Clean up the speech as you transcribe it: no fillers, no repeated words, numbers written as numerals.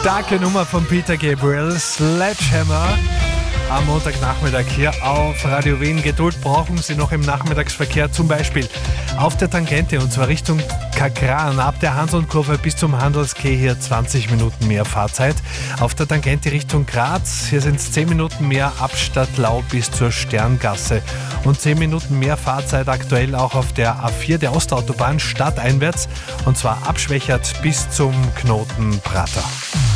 Starke Nummer von Peter Gabriel, Sledgehammer. Am Montagnachmittag hier auf Radio Wien. Geduld brauchen Sie noch im Nachmittagsverkehr, zum Beispiel auf der Tangente und zwar Richtung Kakran. Ab der Hanselnkurve bis zum Handelskeh hier 20 Minuten mehr Fahrzeit. Auf der Tangente Richtung Graz, hier sind es 10 Minuten mehr ab Stadtlau bis zur Sterngasse. Und 10 Minuten mehr Fahrzeit aktuell auch auf der A4 der Ostautobahn stadteinwärts und zwar abschwächert bis zum Knoten Prater.